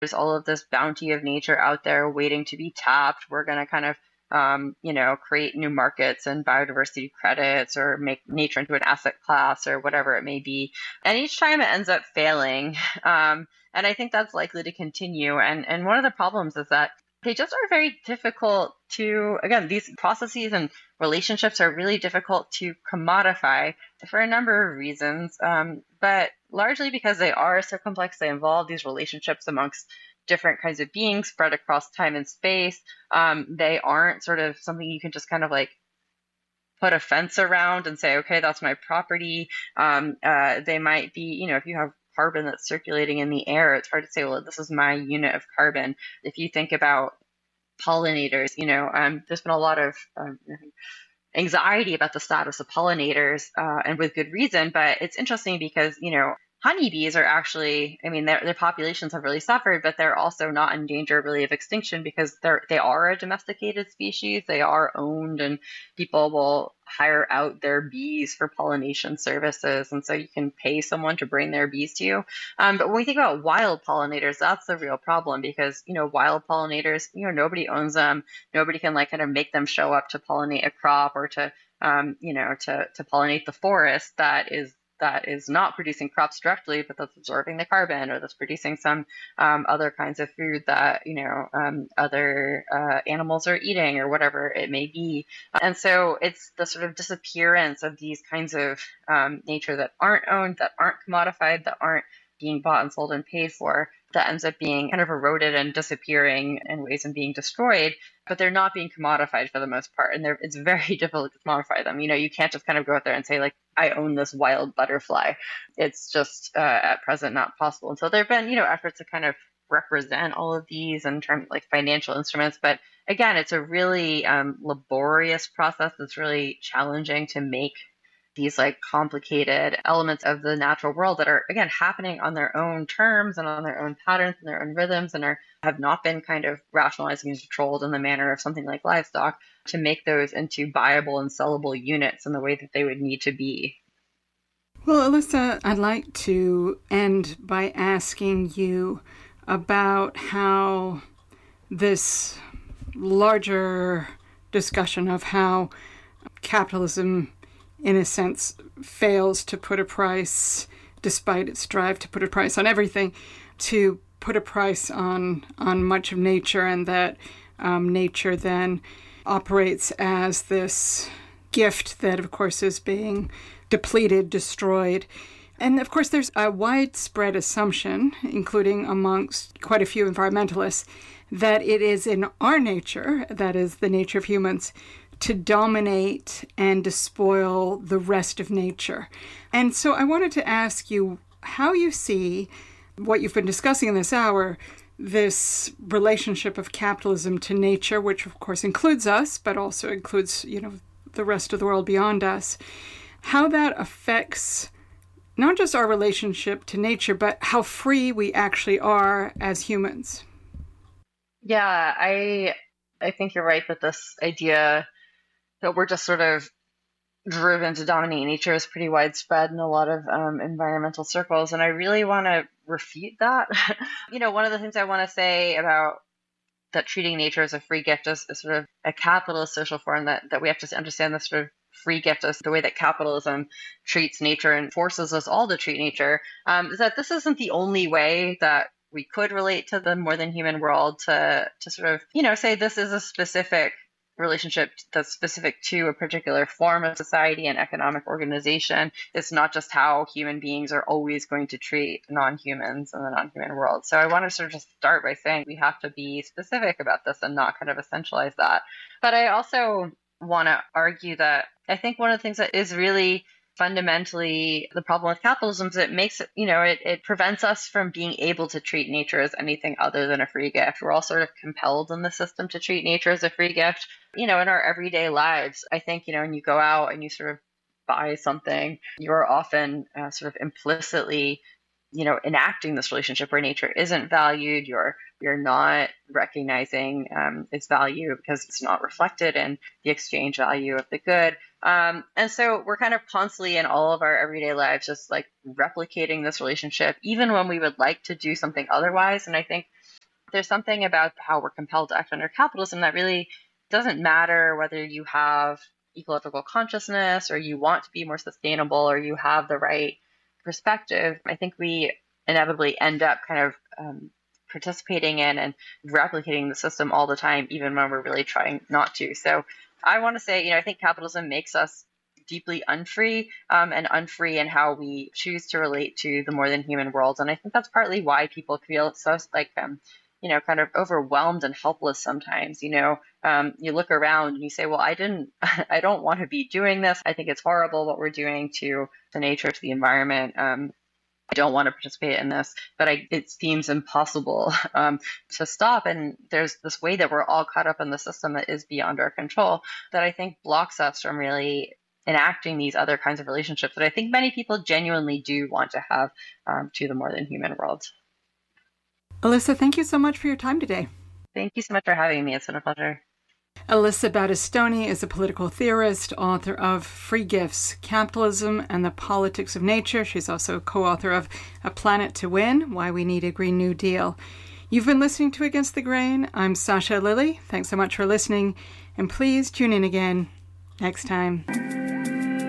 There's all of this bounty of nature out there waiting to be tapped. We're going to kind of create new markets and biodiversity credits or make nature into an asset class or whatever it may be. And each time it ends up failing. And I think that's likely to continue. And one of the problems is that they just are very difficult to, again, these processes and relationships are really difficult to commodify for a number of reasons. But largely because they are so complex, they involve these relationships amongst different kinds of beings spread across time and space. They aren't sort of something you can just kind of like put a fence around and say, okay, that's my property. They might be, if you have carbon that's circulating in the air, it's hard to say, well, this is my unit of carbon. If you think about pollinators, there's been a lot of anxiety about the status of pollinators, and with good reason. But it's interesting because, honeybees are actually, their populations have really suffered, but they're also not in danger really of extinction because they are a domesticated species. They are owned, and people will hire out their bees for pollination services. And so you can pay someone to bring their bees to you. But when we think about wild pollinators, that's the real problem because, wild pollinators, nobody owns them. Nobody can kind of make them show up to pollinate a crop or to pollinate the forest that is not producing crops directly, but that's absorbing the carbon or that's producing some other kinds of food that, other animals are eating or whatever it may be. And so it's the sort of disappearance of these kinds of nature that aren't owned, that aren't commodified, that aren't being bought and sold and paid for, that ends up being kind of eroded and disappearing in ways and being destroyed, but they're not being commodified for the most part. And it's very difficult to commodify them. You can't just kind of go out there and say, like, I own this wild butterfly. It's just at present not possible. And so there have been, efforts to kind of represent all of these in terms like financial instruments. But again, it's a really laborious process. It's really challenging to make these complicated elements of the natural world that are, again, happening on their own terms and on their own patterns and their own rhythms and have not been kind of rationalized and controlled in the manner of something like livestock to make those into viable and sellable units in the way that they would need to be. Well, Alyssa, I'd like to end by asking you about how this larger discussion of how capitalism in a sense, fails to put a price, despite its drive to put a price on everything, to put a price on much of nature, and that nature then operates as this gift that, of course, is being depleted, destroyed. And, of course, there's a widespread assumption, including amongst quite a few environmentalists, that it is in our nature, that is the nature of humans, to dominate and despoil the rest of nature. And so I wanted to ask you how you see what you've been discussing in this hour, this relationship of capitalism to nature, which of course includes us, but also includes, the rest of the world beyond us, how that affects not just our relationship to nature, but how free we actually are as humans. Yeah, I think you're right that this idea that we're just sort of driven to dominate nature is pretty widespread in a lot of environmental circles. And I really want to refute that. One of the things I want to say about that treating nature as a free gift is sort of a capitalist social form that we have to understand this sort of free gift as the way that capitalism treats nature and forces us all to treat nature, is that this isn't the only way that we could relate to the more than human world to sort of, say this is a specific relationship that's specific to a particular form of society and economic organization. It's not just how human beings are always going to treat non-humans in the non-human world. So I want to sort of just start by saying we have to be specific about this and not kind of essentialize that. But I also want to argue that I think one of the things that is really fundamentally the problem with capitalism is it makes it, it prevents us from being able to treat nature as anything other than a free gift. We're all sort of compelled in the system to treat nature as a free gift, in our everyday lives. I think, when you go out and you sort of buy something, you're often sort of implicitly, enacting this relationship where nature isn't valued. You're not recognizing its value because it's not reflected in the exchange value of the good. And so we're kind of constantly in all of our everyday lives, just like replicating this relationship, even when we would like to do something otherwise. And I think there's something about how we're compelled to act under capitalism that really doesn't matter whether you have ecological consciousness or you want to be more sustainable or you have the right perspective. I think we inevitably end up kind of participating in and replicating the system all the time, even when we're really trying not to. So I want to say, I think capitalism makes us deeply unfree and unfree in how we choose to relate to the more than human world. And I think that's partly why people feel so kind of overwhelmed and helpless sometimes. You look around and you say, well, I don't want to be doing this. I think it's horrible what we're doing to the nature, to the environment. I don't want to participate in this, but it seems impossible to stop. And there's this way that we're all caught up in the system that is beyond our control that I think blocks us from really enacting these other kinds of relationships that I think many people genuinely do want to have to the more than human world. Alyssa, thank you so much for your time today. Thank you so much for having me. It's been a pleasure. Alyssa Battistoni is a political theorist, author of Free Gifts, Capitalism and the Politics of Nature. She's also co-author of A Planet to Win, Why We Need a Green New Deal. You've been listening to Against the Grain. I'm Sasha Lilley. Thanks so much for listening, and please tune in again next time.